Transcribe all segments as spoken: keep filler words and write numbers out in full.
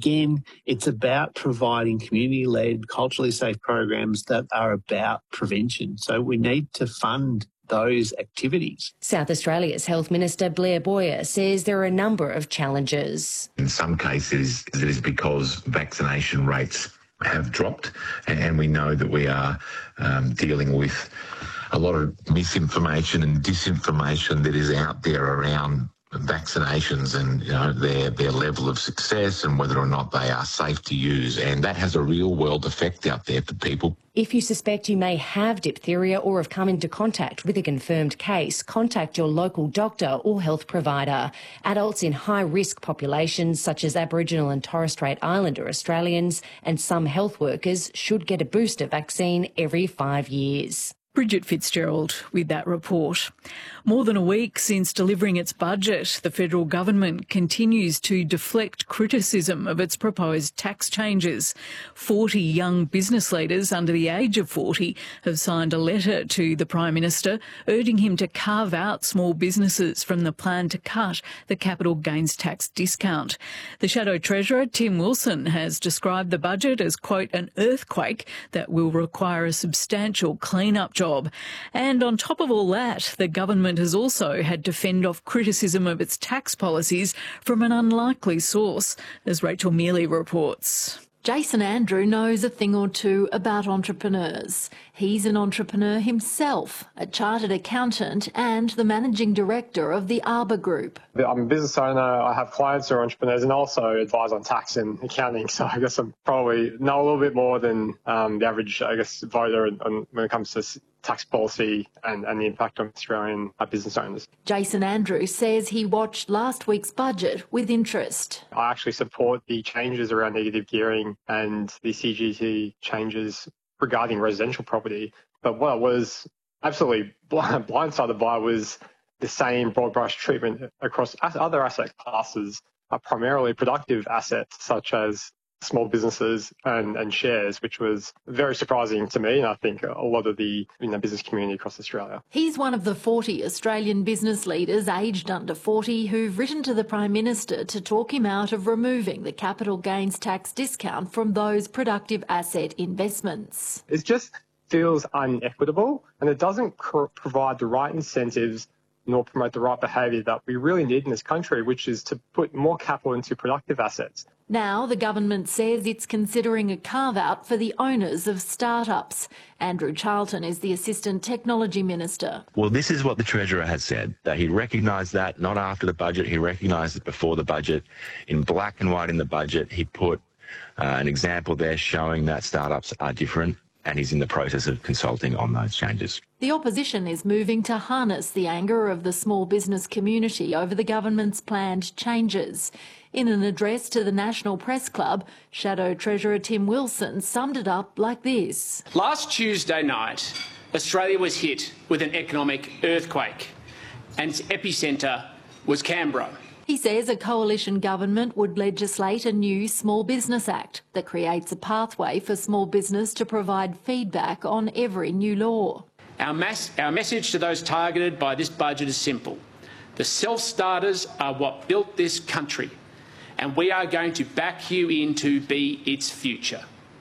again, it's about providing community-led, culturally safe programs that are about prevention. So we need to fund those activities. South Australia's Health Minister Blair Boyer says there are a number of challenges. In some cases, it is because vaccination rates have dropped, and we know that we are um, dealing with a lot of misinformation and disinformation that is out there around vaccinations and, you know, their their level of success and whether or not they are safe to use, and that has a real world effect out there for people. If you suspect you may have diphtheria or have come into contact with a confirmed case, contact your local doctor or health provider. Adults in high-risk populations such as Aboriginal and Torres Strait Islander Australians and some health workers should get a booster vaccine every five years. Bridget Fitzgerald with that report. More than a week since delivering its budget, the federal government continues to deflect criticism of its proposed tax changes. forty young business leaders under the age of forty have signed a letter to the Prime Minister urging him to carve out small businesses from the plan to cut the capital gains tax discount. The Shadow Treasurer, Tim Wilson, has described the budget as, quote, an earthquake that will require a substantial clean-up job. And on top of all that, the government has also had to fend off criticism of its tax policies from an unlikely source, as Rachel Mealy reports. Jason Andrew knows a thing or two about entrepreneurs. He's an entrepreneur himself, a chartered accountant and the managing director of the Arbor Group. I'm a business owner, I have clients who are entrepreneurs and also advise on tax and accounting, so I guess I probably know a little bit more than um, the average, I guess, voter on, on, when it comes to tax policy and, and the impact on Australian uh, business owners. Jason Andrew says he watched last week's budget with interest. I actually support the changes around negative gearing and the C G T changes regarding residential property. But what I was absolutely blind, blindsided by was the same broad brush treatment across other asset classes, uh, primarily productive assets such as small businesses and, and shares, which was very surprising to me and I think a lot of the you know, business community across Australia. He's one of the forty Australian business leaders aged under forty who've written to the Prime Minister to talk him out of removing the capital gains tax discount from those productive asset investments. It just feels unequitable and it doesn't provide the right incentives nor promote the right behaviour that we really need in this country, which is to put more capital into productive assets. Now the government says it's considering a carve-out for the owners of startups. Andrew Charlton is the Assistant Technology Minister. Well, this is what the Treasurer has said, that he recognised that not after the budget, he recognised it before the budget. In black and white in the budget, he put uh, an example there showing that startups are different, and he's in the process of consulting on those changes. The opposition is moving to harness the anger of the small business community over the government's planned changes. In an address to the National Press Club, Shadow Treasurer Tim Wilson summed it up like this. Last Tuesday night, Australia was hit with an economic earthquake, and its epicentre was Canberra. He says a coalition government would legislate a new Small Business Act that creates a pathway for small business to provide feedback on every new law. Our, mass, our message to those targeted by this budget is simple. The self-starters are what built this country, and we are going to back you in to be its future.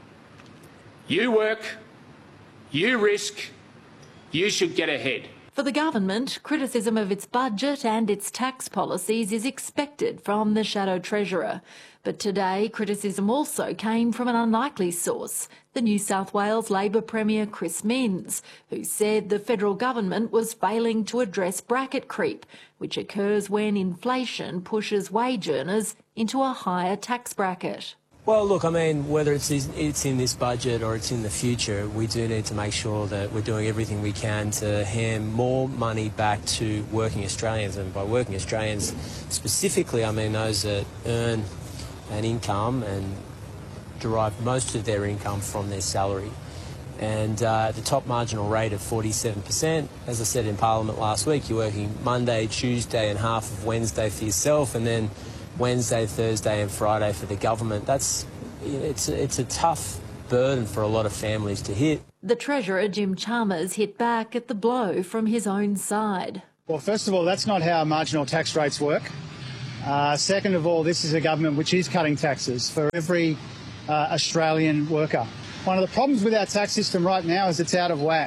You work, you risk, you should get ahead. For the government, criticism of its budget and its tax policies is expected from the Shadow Treasurer. But today, criticism also came from an unlikely source, the New South Wales Labor Premier Chris Minns, who said the federal government was failing to address bracket creep, which occurs when inflation pushes wage earners into a higher tax bracket. Well, look, I mean, whether it's it's in this budget or it's in the future, we do need to make sure that we're doing everything we can to hand more money back to working Australians. And by working Australians specifically, I mean those that earn an income and derive most of their income from their salary. And uh, the top marginal rate of forty-seven percent, as I said in Parliament last week, you're working Monday, Tuesday and half of Wednesday for yourself, and then Wednesday, Thursday and Friday for the government. That's it's it's a tough burden for a lot of families to hit. The Treasurer, Jim Chalmers, hit back at the blow from his own side. Well, first of all, that's not how marginal tax rates work. Uh, second of all, this is a government which is cutting taxes for every uh, Australian worker. One of the problems with our tax system right now is it's out of whack.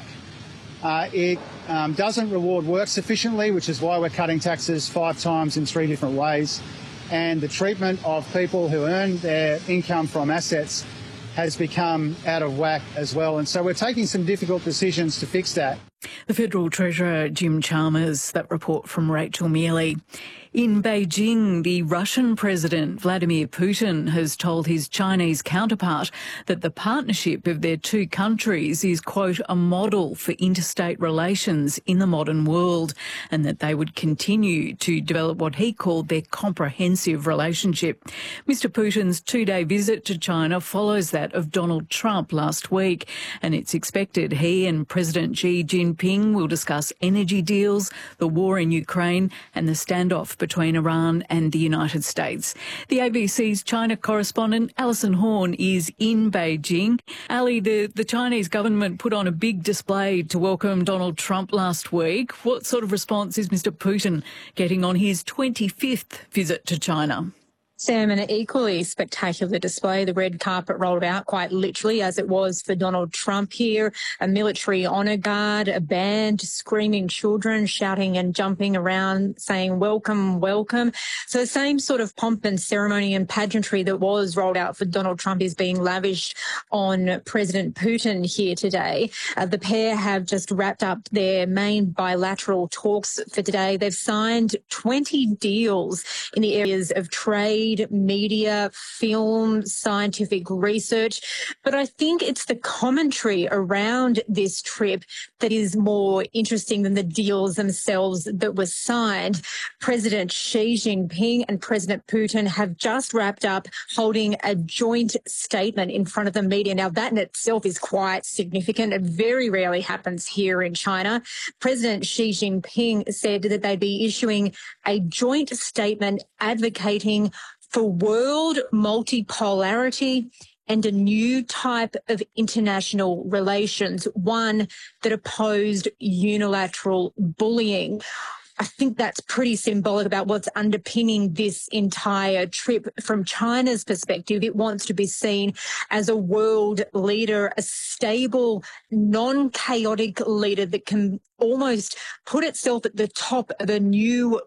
Uh, it um, doesn't reward work sufficiently, which is why we're cutting taxes five times in three different ways. And the treatment of people who earn their income from assets has become out of whack as well. And so we're taking some difficult decisions to fix that. The Federal Treasurer, Jim Chalmers, that report from Rachel Mealy. In Beijing, the Russian President Vladimir Putin has told his Chinese counterpart that the partnership of their two countries is, quote, a model for interstate relations in the modern world, and that they would continue to develop what he called their comprehensive relationship. Mister Putin's two-day visit to China follows that of Donald Trump last week, and it's expected he and President Xi Jinping will discuss energy deals, the war in Ukraine, and the standoff between Iran and the United States. The A B C's China correspondent Alison Horn is in Beijing. Ali, the, the Chinese government put on a big display to welcome Donald Trump last week. What sort of response is Mister Putin getting on his twenty-fifth visit to China? Sam, an equally spectacular display. The red carpet rolled out quite literally, as it was for Donald Trump here. A military honour guard, a band, screaming children, shouting and jumping around, saying welcome, welcome. So the same sort of pomp and ceremony and pageantry that was rolled out for Donald Trump is being lavished on President Putin here today. Uh, the pair have just wrapped up their main bilateral talks for today. They've signed twenty deals in the areas of trade, media, film, scientific research. But I think it's the commentary around this trip that is more interesting than the deals themselves that were signed. President Xi Jinping and President Putin have just wrapped up holding a joint statement in front of the media. Now, that in itself is quite significant. It very rarely happens here in China. President Xi Jinping said that they'd be issuing a joint statement advocating for world multipolarity and a new type of international relations, one that opposed unilateral bullying. I think that's pretty symbolic about what's underpinning this entire trip. From China's perspective, it wants to be seen as a world leader, a stable, non-chaotic leader that can almost put itself at the top of a new